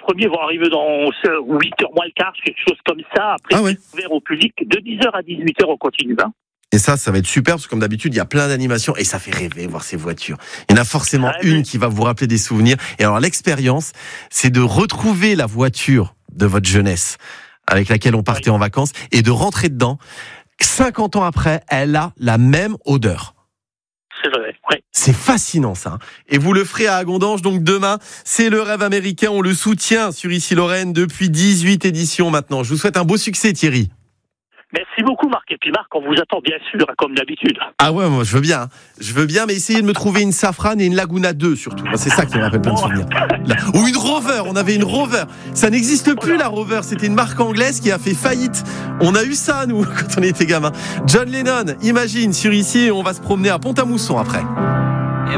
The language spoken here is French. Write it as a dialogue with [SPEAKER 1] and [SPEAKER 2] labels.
[SPEAKER 1] premiers vont arriver dans 8h moins le quart, quelque chose comme ça. Après, c'est ouvert au public. De 10h à 18h, on continue.
[SPEAKER 2] Et ça va être super, parce que comme d'habitude, il y a plein d'animations et ça fait rêver, voir ces voitures. Il y en a forcément une qui va vous rappeler des souvenirs. Et alors, l'expérience, c'est de retrouver la voiture de votre jeunesse avec laquelle on partait en vacances et de rentrer dedans. 50 ans après, elle a la même odeur.
[SPEAKER 1] C'est vrai, oui.
[SPEAKER 2] C'est fascinant, ça. Et vous le ferez à Agondange, donc demain. C'est le rêve américain. On le soutient sur Ici Lorraine depuis 18 éditions maintenant. Je vous souhaite un beau succès, Thierry.
[SPEAKER 1] Merci beaucoup, Marc. Et puis, Marc, on vous attend bien sûr, comme d'habitude.
[SPEAKER 2] Ah ouais, moi, je veux bien. Je veux bien, mais essayez de me trouver une Safran et une Laguna 2, surtout. Moi, c'est ça qui me rappelle plein de souvenirs. Ou une Rover. On avait une Rover. Ça n'existe plus, la Rover. C'était une marque anglaise qui a fait faillite. On a eu ça, nous, quand on était gamin. John Lennon, Imagine, sur Ici, et on va se promener à Pont-à-Mousson après.